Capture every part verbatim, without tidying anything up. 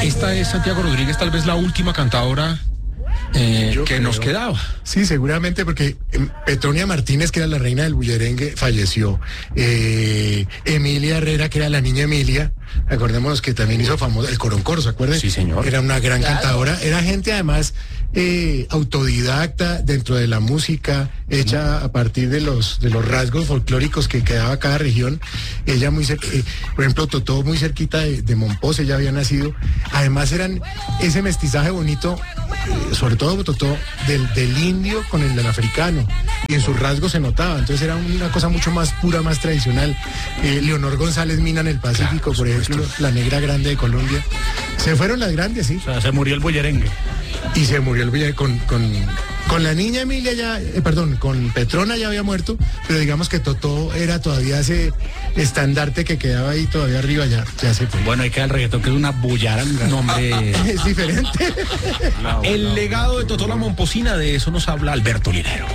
esta es, Santiago Rodríguez, tal vez la última cantadora eh, que creo. nos quedaba. Sí, seguramente, porque Petronia Martínez, que era la reina del bullerengue, falleció. Eh, Emilia Herrera, que era la niña Emilia, acordémonos que también hizo famoso el Coroncoro, ¿se acuerdan? Sí, señor. Era una gran Claro. cantadora. Era gente, además, eh, autodidacta dentro de la música, hecha a partir de los de los rasgos folclóricos que quedaba cada región. Ella muy cerca, eh, por ejemplo, Totó muy cerquita de, de Mompox, ella había nacido. Además eran ese mestizaje bonito, eh, sobre todo Totó, del, del indio con el del africano, y en sus rasgos se notaba. Entonces era una cosa mucho más pura, más tradicional. Eh, Leonor González Mina en el Pacífico, Claro, por ejemplo, la negra grande de Colombia. Se fueron las grandes, sí. O sea, se murió el bullerengue. Y se murió el bullerengue con, con, con la niña Emilia ya, eh, perdón, con Petrona ya había muerto, pero digamos que Totó era todavía ese estandarte que quedaba ahí todavía arriba, ya, ya se fue. Bueno, hay que el reggaetón, que es una bullaranga. No, hombre. Es diferente. El legado de Totó la Momposina, de eso nos habla Alberto Linero.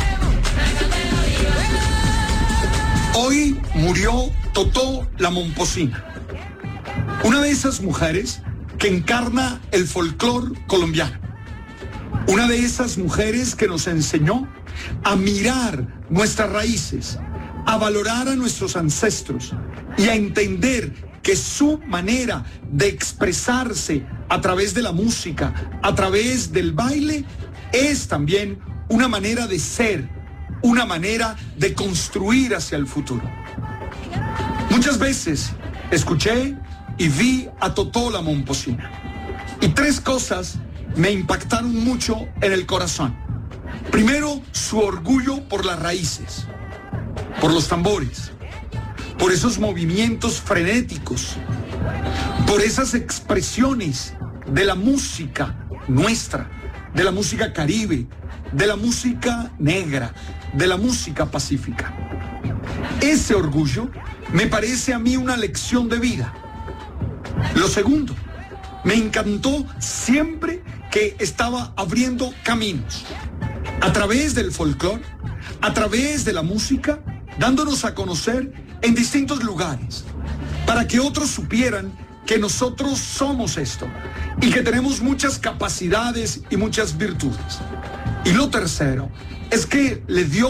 Hoy murió Totó la Momposina, una de esas mujeres que encarna el folclor colombiano, una de esas mujeres que nos enseñó a mirar nuestras raíces, a valorar a nuestros ancestros y a entender que su manera de expresarse a través de la música, a través del baile, es también una manera de ser, una manera de construir hacia el futuro. Muchas veces escuché y vi a Totó la Momposina, y tres cosas me impactaron mucho en el corazón. Primero, su orgullo por las raíces, por los tambores, por esos movimientos frenéticos, por esas expresiones de la música nuestra, de la música caribe, de la música negra, de la música pacífica. Ese orgullo me parece a mí una lección de vida. Lo segundo, me encantó siempre que estaba abriendo caminos a través del folclore, a través de la música, dándonos a conocer en distintos lugares, para que otros supieran que nosotros somos esto y que tenemos muchas capacidades y muchas virtudes. Y lo tercero es que le dio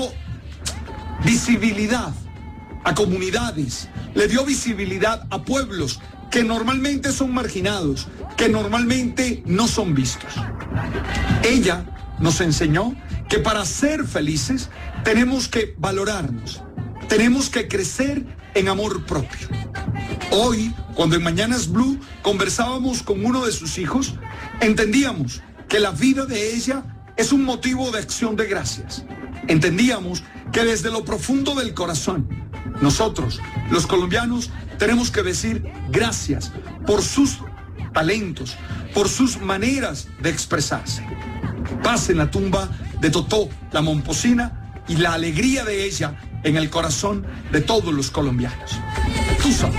visibilidad a comunidades, le dio visibilidad a pueblos que normalmente son marginados, que normalmente no son vistos. Ella nos enseñó que para ser felices tenemos que valorarnos, tenemos que crecer en amor propio. Hoy, cuando en Mañanas Blue conversábamos con uno de sus hijos, entendíamos que la vida de ella es un motivo de acción de gracias. Entendíamos que desde lo profundo del corazón, nosotros, los colombianos, tenemos que decir gracias por sus talentos, por sus maneras de expresarse. Paz en la tumba de Totó la Momposina y la alegría de ella en el corazón de todos los colombianos. Tú sabes.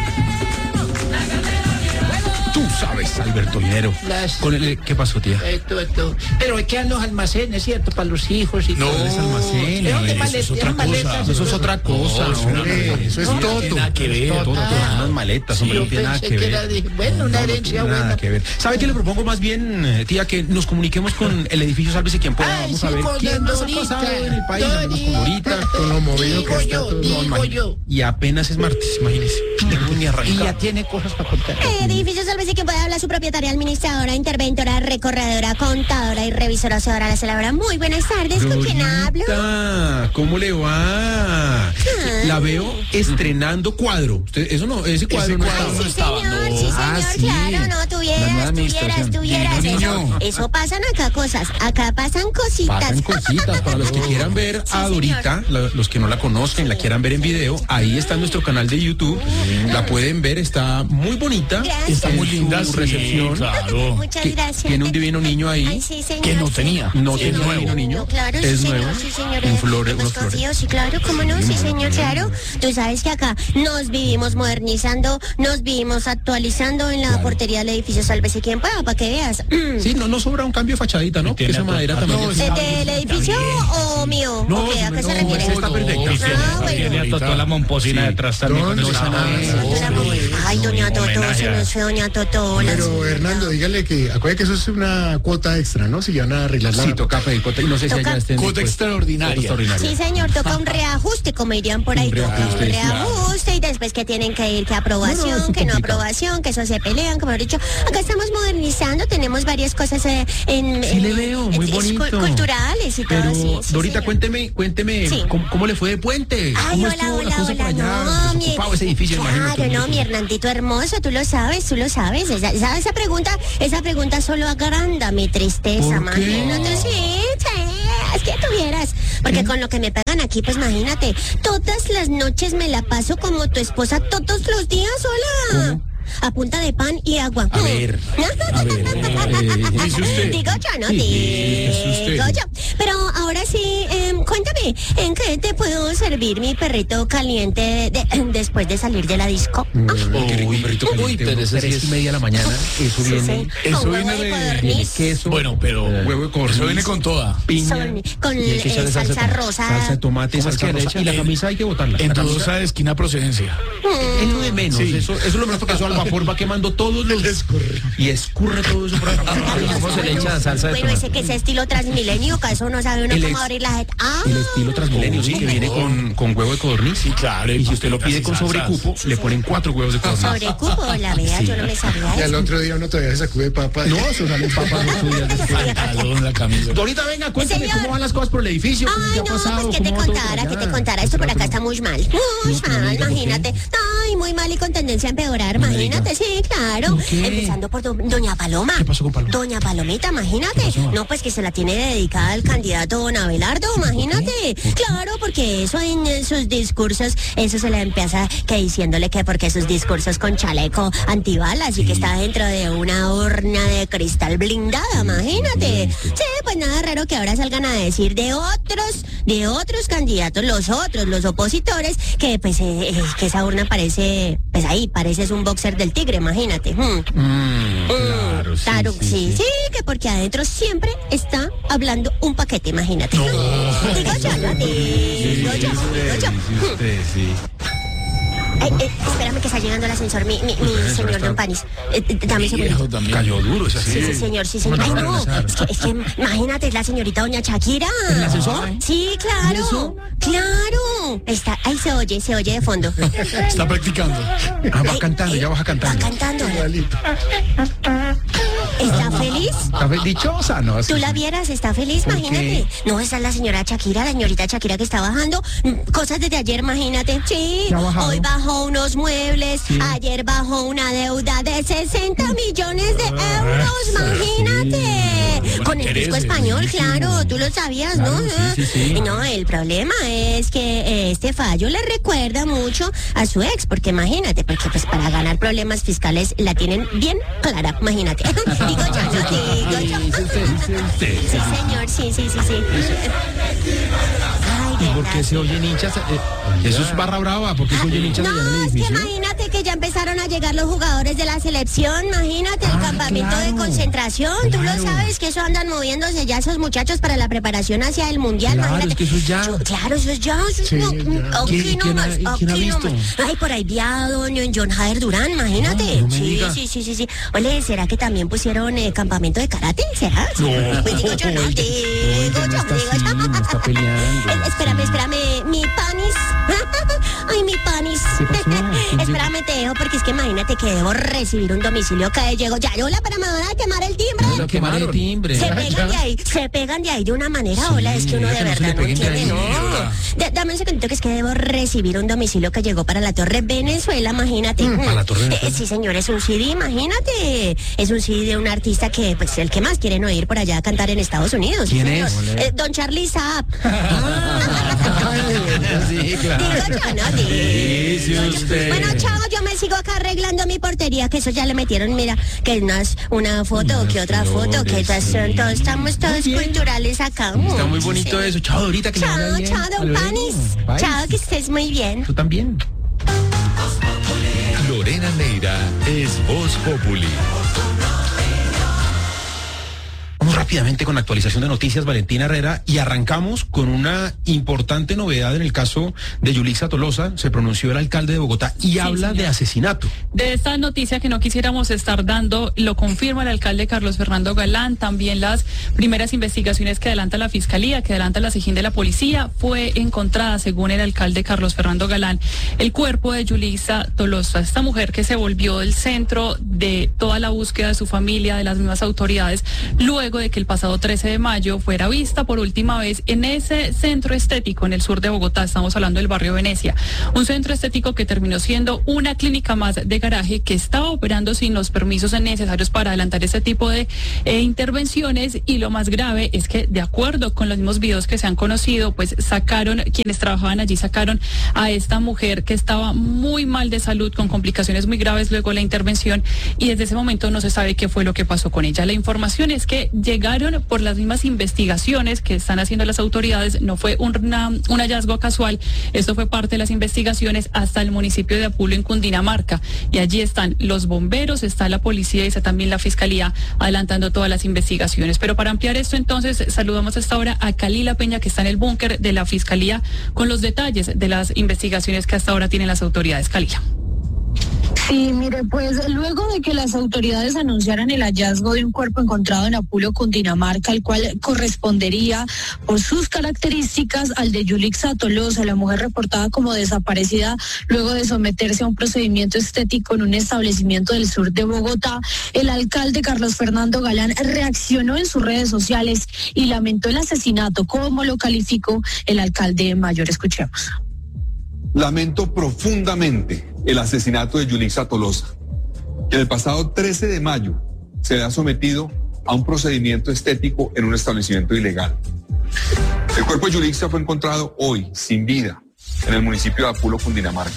Tú sabes, Alberto Linero. Las- Con el, ¿qué pasó, tía? Esto, esto. Pero hay que dar los almacenes, ¿cierto? Para los hijos y No, todo. es almacén, Creo que eso malet- es otra eran maletas, cosa. Eso es otra cosa, No, hombre. eso es No, no toto. tiene nada que ver, Es toto, toto. unas maletas, hombre, Yo no tiene nada pensé que que ver. era de- bueno, una No, no herencia tiene nada buena. que ver. ¿Sabe qué le propongo más bien, eh, tía? Que nos comuniquemos con el edificio Sálvese Quien Pueda. Ay, Vamos sí, a ver con quién más ha Dorita, pasado en el país. Hablamos con Dorita. Con lo movido Digo que está yo, todo. digo imagínese. yo. Y apenas es martes, imagínese. Tengo ni Y ya arrancado. tiene cosas para contar. Edificio Sálvese Quien Pueda habla su propietaria, administradora, interventora, recorredora, contadora y revisora Señora la celebra. Muy buenas tardes, ¿con quién hablo? Dorita, ¿cómo le va? La veo estrenando cuadro. Usted, eso no, ese cuadro no Ay, estaba. sí, señor, sí, señor, Ah, sí. claro, no, La nueva tuvieras, tuvieras, administración. tuvieras, Niño, eso, niño. eso pasan acá cosas, acá pasan cositas. Pasan cositas para los que quieran ver a Dorita, la- los que no la conozcan, la quieran ver en video. Ahí está en nuestro canal de YouTube. La pueden ver, está muy bonita. Gracias. Está muy Sí, linda su recepción. Claro. Muchas Que gracias. tiene un divino niño ahí. Ay, sí, señor. Que no tenía. No Sí, tiene un señor. divino niño. No, claro, Es sí, nuevo. señor, sí, señor. En flores, Hemos unos flores. cogido, sí, claro, cómo no, sí, señor, claro. Tú sabes que acá nos vivimos modernizando, nos vivimos actualizando en la Claro. portería del edificio edificio sálvese quien pueda, para que veas. Sí, no, no sobra un cambio de fachadita, ¿no? Porque esa madera también. No, es- ¿El del edificio o mío? No, ¿O qué? ¿A qué se no, refiere? esa está perfecta. Ah, bueno. Tiene a Totó la momposina Sí. detrás también. No, con no, esa esa no madera. es. Ay, doña Totó, homenaje se a- nos fue doña Totó. la Pero señora. Hernando, dígale que, acuérdate que eso es una cuota extra, ¿no? Si van a arreglar la... Sí, toca pedir cuota y no sé si Toca- allá estén. Cuota pues, extraordinaria. cuota extraordinaria. Sí, señor, toca un reajuste, como dirían por ahí, Un toca un reajuste, reajuste y después que tienen que ir, que aprobación, No, no, eso que no complicado. aprobación, que eso se pelean, como he dicho. Acá estamos modernizando, tenemos varias cosas eh, en... Sí en- le veo, muy es- es bonito. cu- culturales y Pero, todo, sí, sí, Dorita, señor. cuénteme, cuénteme, Sí. ¿cómo, cómo le fue de puente? Ay, ¿Cómo hola, estuvo la hola, cosa por hola, allá? no, mi... Desocupado ese edificio, imagínate. Claro, no, mi Hernandito hermoso, tú lo sabes, tú lo sabes. Esa, esa, esa pregunta, esa pregunta solo agranda mi tristeza, ¿Por qué? imagínate, sí, sí, es que tuvieras. Porque con lo que me pagan aquí, pues imagínate, todas las noches me la paso como tu esposa todos los días, hola. A punta de pan y agua. A ver, a ver, eh, dice usted. Digo yo, ¿no? Sí, dice usted. Digo yo. Pero ahora sí, em, cuéntame, ¿en qué te puedo servir mi perrito caliente de- después de salir de la disco? Uy, qué rico, un perrito Uy, caliente, pero unos ese sí tres es- y media de la mañana, eso Sí, viene, sí. eso Con viene huevo de de- viene codorniz. queso, Bueno, pero huevo de codorniz, eso viene con toda. piña, Son- con y hay que eh, echarle salsa, de tomate, rosa. salsa de tomate, ¿Cómo es salsa que le rosa, echan? y la camisa hay que botarla. En La camisa- dudosa de esquina procedencia. Es lo de menos, Sí. eso, eso es lo menos porque eso al vapor va quemando todos los... Y escurre todo eso por acá. ¿Cómo se le echa salsa de Bueno, tomate? ese que es estilo transmilenio, que eso no sabe uno El cómo ex- abrir la jeta. Ah, El estilo Transmilenio, sí, que viene con, con huevo de codorniz. Sí, claro. Y si usted lo pide papitas con y salsas. sobrecupo, le ponen cuatro huevos de codorniz. sobre cupo, la vea, yo no me sabía Y al eso. otro día uno todavía se sacude papa. No, eso sale en papas ocho días después. Pantalón, la camisa. Dorita, venga, cuéntame Señor. cómo van las cosas por el edificio. Ay, ¿Qué ha no, pasado? pues que te ¿Cómo va todo por contara, que allá? te contara. Esto por acá está muy mal. Muy No, pero mal, diga, ¿por qué? imagínate. Ay, muy mal y con tendencia a empeorar, No me imagínate, diga. sí, claro. ¿Por qué? Empezando por do- doña Paloma. ¿Qué pasó con Paloma? Doña Palomita, imagínate. No, pues que se la tiene dedicada al candidato don Abelardo, imagínate. Claro, porque eso en eh, sus discursos, eso se le empieza que diciéndole que porque sus discursos con chaleco antibalas y que está dentro de una urna de cristal blindada, imagínate. Sí, pues nada raro que ahora salgan a decir de otros, de otros candidatos, los otros, los opositores, que pues eh, eh, que esa urna parece, pues ahí, parece es un boxer del tigre, imagínate. Mm. Mm, claro, sí, Claro, sí, sí, sí. sí, que porque adentro siempre está hablando un paquete, imagínate. Digo yo, no, digo yo, digo yo. Sí, usted, sí. Ay, eh, espérame que está llegando el ascensor, mi, mi, mi Pero señor está- Don Panis. Eh, eh, dame un Viejo segundo. también. Cayó duro, es así. Sí, sí, señor, sí, señor. Ay, ¿Cómo no, van a es que, es que imagínate, es la señorita doña Shakira. ¿En el ascensor? Sí, claro, claro. Está, ahí se oye, se oye de fondo. Está practicando. Ah, va Ay, cantando, ay, ya vas Va cantando. cantando. Igualito. ¿Está feliz? ¿Está fe- dichosa? No, así Tú la sí. vieras, está feliz, ¿Por imagínate. No, esa es la señora Shakira, la señorita Shakira que está bajando mm, cosas desde ayer, imagínate. Sí, ¿Qué ha bajado? hoy bajó unos muebles, Sí. ayer bajó una deuda de sesenta millones de euros, imagínate. Con Con el fisco intereses, español, sí, claro, tú lo sabías, ¿no? Claro, sí, sí, sí. Y no, el problema es que eh, este fallo le recuerda mucho a su ex, porque imagínate, porque pues para ganar problemas fiscales la tienen bien clara, imagínate. Digo yo, no digo yo. Dice usted, dice usted. Sí, señor, sí, sí, sí, sí. Ay, ¿Y de por qué verdad. se oyen hinchas? Eh, eso es barra brava, ¿por qué se oyen hinchas allá en el No, es que edificio? imagínate que ya empezaron a llegar los jugadores de la selección, imagínate, el Ah, campamento de claro, concentración, tú lo claro. sabes que eso andan moviéndose ya esos muchachos para la preparación hacia el mundial, Claro, imagínate. es que eso es ya. Yo- claro, eso es ya, eso es Sí, no- ya. aquí ¿Quién- quién ha- nomás, y quién ha aquí visto? nomás. Ay, por ahí vi a don John Jader Durán, imagínate. No, no me sí, diga. sí, sí, sí, sí. Oye, ¿será que también pusieron eh, campamento de karate? ¿Será? No, Pues digo yo, no, oiga, digo oiga, yo, no está digo así, yo. no está peleando. Eh, Espérame, espérame, mi panis. Ay, mi panis. ¿Qué pasó? ¿Quién Espérame, te dejo porque es que imagínate que debo recibir un domicilio que llegó. Ya, hola, pero me van a quemar el timbre. No, quemar el timbre. Se pegan de ahí, se pegan de ahí de una manera, Sí, hola, es que uno de que no se verdad le no peguen de entiende, ahí, no. hola. Da- dame un segundito que es que debo recibir un domicilio que llegó para la Torre Venezuela, imagínate. ¿para la Torre Eh, Venezuela? sí, señor, es un C D, imagínate. Es un C D de un artista que, pues, el que más quieren oír por allá a cantar en Estados Unidos. sí, ¿Quién señor. es? Eh, Don Charlie Sapp. Sí, claro. Digo yo, no, digo Dice yo. usted. Bueno, chao, yo me sigo acá arreglando mi portería, que eso ya le metieron, mira, que unas, una foto, que otra foto, que todas son, todos, estamos todos bien. culturales acá. Está muy bonito Sí. eso. Chao, Dorita, que le vaya Chao, bien. chao, Hasta don luego. Panis. Bye. Chao, que estés muy bien. Tú también. Lorena Neira es Voz Populi. rápidamente con actualización de noticias, Valentina Herrera, y arrancamos con una importante novedad en el caso de Yulixa Tolosa. Se pronunció el alcalde de Bogotá y sí, habla señor. de asesinato. De esta noticia que no quisiéramos estar dando, lo confirma el alcalde Carlos Fernando Galán, también las primeras investigaciones que adelanta la Fiscalía, que adelanta la SIJIN de la Policía. Fue encontrada, según el alcalde Carlos Fernando Galán, el cuerpo de Yulixa Tolosa, esta mujer que se volvió el centro de toda la búsqueda de su familia, de las mismas autoridades, luego de que el pasado trece de mayo fuera vista por última vez en ese centro estético en el sur de Bogotá. Estamos hablando del barrio Venecia, un centro estético que terminó siendo una clínica más de garaje que estaba operando sin los permisos necesarios para adelantar este tipo de eh, intervenciones. Y lo más grave es que, de acuerdo con los mismos videos que se han conocido, pues sacaron, quienes trabajaban allí sacaron a esta mujer que estaba muy mal de salud, con complicaciones muy graves luego de la intervención, y desde ese momento no se sabe qué fue lo que pasó con ella. La información es que llegaron por las mismas investigaciones que están haciendo las autoridades, no fue una, un hallazgo casual, esto fue parte de las investigaciones hasta el municipio de Apulo, en Cundinamarca, y allí están los bomberos, está la policía y está también la Fiscalía adelantando todas las investigaciones. Pero para ampliar esto, entonces, saludamos hasta ahora a Kalila Peña, que está en el búnker de la Fiscalía, con los detalles de las investigaciones que hasta ahora tienen las autoridades. Kalila. Sí, mire, pues luego de que las autoridades anunciaran el hallazgo de un cuerpo encontrado en Apulo, Cundinamarca, el cual correspondería por sus características al de Yulixa Tolosa, la mujer reportada como desaparecida luego de someterse a un procedimiento estético en un establecimiento del sur de Bogotá, el alcalde Carlos Fernando Galán reaccionó en sus redes sociales y lamentó el asesinato. ¿Cómo lo calificó el alcalde mayor? Escuchemos. Lamento profundamente el asesinato de Yulixa Tolosa, que el pasado trece de mayo se le ha sometido a un procedimiento estético en un establecimiento ilegal. El cuerpo de Yulixa fue encontrado hoy, sin vida, en el municipio de Apulo, Cundinamarca.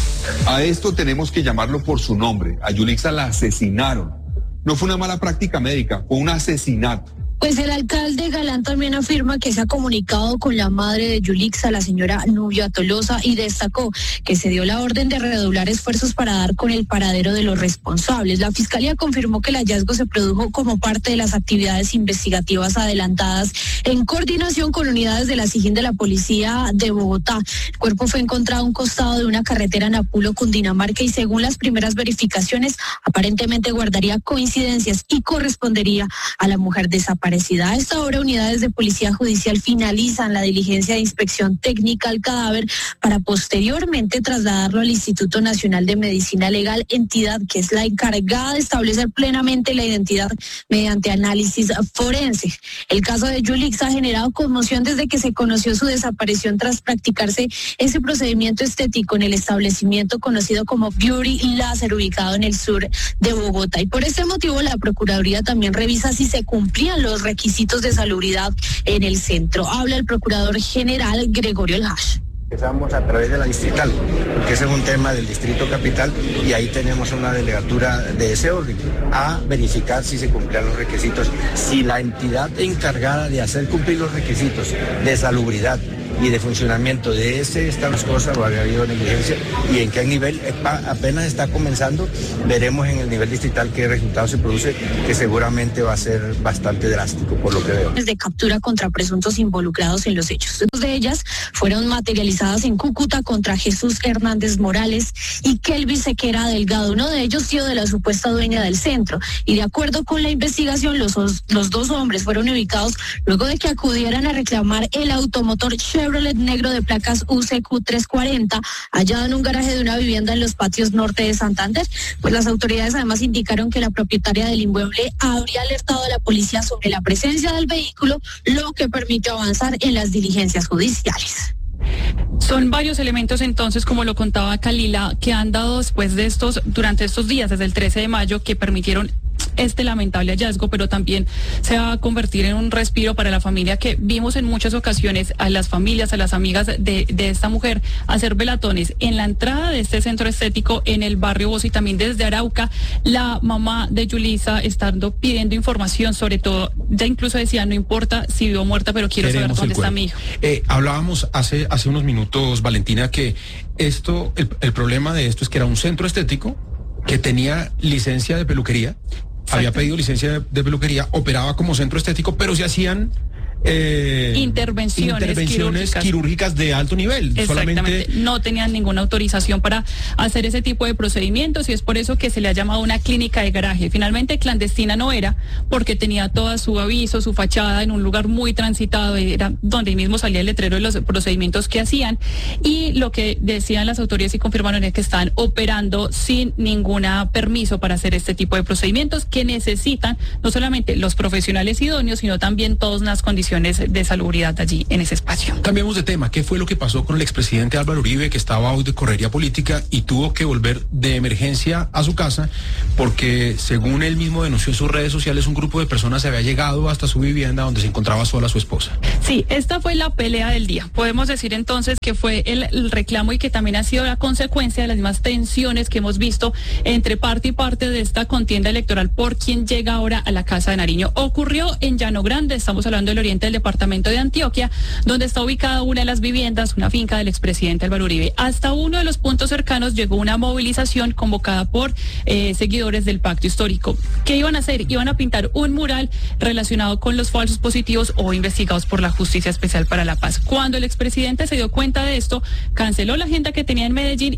A esto tenemos que llamarlo por su nombre. A Yulixa la asesinaron. No fue una mala práctica médica, fue un asesinato. Pues el alcalde Galán también afirma que se ha comunicado con la madre de Yulixa, la señora Nubia Tolosa, y destacó que se dio la orden de redoblar esfuerzos para dar con el paradero de los responsables. La Fiscalía confirmó que el hallazgo se produjo como parte de las actividades investigativas adelantadas en coordinación con unidades de la SIJIN de la Policía de Bogotá. El cuerpo fue encontrado a un costado de una carretera en Apulo, Cundinamarca, y según las primeras verificaciones, aparentemente guardaría coincidencias y correspondería a la mujer desaparecida. A esta hora, unidades de Policía Judicial finalizan la diligencia de inspección técnica al cadáver para posteriormente trasladarlo al Instituto Nacional de Medicina Legal, entidad que es la encargada de establecer plenamente la identidad mediante análisis forense. El caso de Yulixa ha generado conmoción desde que se conoció su desaparición tras practicarse ese procedimiento estético en el establecimiento conocido como Beauty Laser, ubicado en el sur de Bogotá. Y por este motivo, la Procuraduría también revisa si se cumplían los requisitos de salubridad en el centro. Habla el Procurador General Gregorio El Hash. Empezamos a través de la distrital, porque ese es un tema del Distrito Capital y ahí tenemos una delegatura de ese orden, a verificar si se cumplían los requisitos, si la entidad encargada de hacer cumplir los requisitos de salubridad y de funcionamiento de ese estas cosas o había habido negligencia y en qué nivel apenas está comenzando. Veremos en el nivel distrital qué resultado se produce, que seguramente va a ser bastante drástico por lo que veo. De captura contra presuntos involucrados en los hechos. Dos de ellas fueron materializadas en Cúcuta contra Jesús Hernández Morales y Kelvin Sequera Delgado, uno de ellos tío de la supuesta dueña del centro. Y de acuerdo con la investigación, los, los dos hombres fueron ubicados luego de que acudieran a reclamar el automotor Chevrolet negro de placas U C Q trescientos cuarenta, hallado en un garaje de una vivienda en los patios norte de Santander. Pues las autoridades además indicaron que la propietaria del inmueble habría alertado a la policía sobre la presencia del vehículo, lo que permitió avanzar en las diligencias judiciales. Son varios elementos entonces, como lo contaba Kalila, que han dado después de estos, durante estos días, desde el trece de mayo, que permitieron este lamentable hallazgo, pero también se va a convertir en un respiro para la familia, que vimos en muchas ocasiones a las familias, a las amigas de, de esta mujer hacer velatones en la entrada de este centro estético en el barrio Bosa, y también desde Arauca la mamá de Yulixa estando pidiendo información, sobre todo, ya incluso decía, no importa si vivo o muerta, pero quiero Queremos saber dónde está mi hijo. Eh, hablábamos hace, hace unos minutos, Valentina, que esto, el, el problema de esto es que era un centro estético que tenía licencia de peluquería había pedido licencia de, de peluquería, operaba como centro estético, pero se hacían eh, intervenciones, intervenciones quirúrgicas. quirúrgicas de alto nivel. Exactamente, Solamente... no tenían ninguna autorización para hacer ese tipo de procedimientos y es por eso que se le ha llamado una clínica de garaje. Finalmente clandestina no era, porque tenía toda su aviso, su fachada en un lugar muy transitado, era donde mismo salía el letrero de los procedimientos que hacían, y lo que decían las autoridades y confirmaron es que están operando sin ningún permiso para hacer este tipo de procedimientos que necesitan no solamente los profesionales idóneos, sino también todas las condiciones de salubridad allí en ese espacio. Cambiemos de tema. ¿Qué fue lo que pasó con el expresidente Álvaro Uribe, que estaba hoy de correría política y tuvo que volver de emergencia a su casa porque, según él mismo denunció en sus redes sociales, un grupo de personas se había llegado hasta su vivienda donde se encontraba sola su esposa? Sí, esta fue la pelea del día. Podemos decir entonces que fue el, el reclamo y que también ha sido la consecuencia de las mismas tensiones que hemos visto entre parte y parte de esta contienda electoral por quien llega ahora a la Casa de Nariño. Ocurrió en Llano Grande, estamos hablando del oriente del departamento de Antioquia, donde está ubicada una de las viviendas, una finca del expresidente Álvaro Uribe. Hasta uno de los puntos cercanos llegó una movilización convocada por eh, seguidores del Pacto Histórico. ¿Qué iban a hacer? Iban a pintar un mural relacionado con los falsos positivos o investigados por la Justicia Especial para la Paz. Cuando el expresidente se dio cuenta de esto, canceló la agenda que tenía en Medellín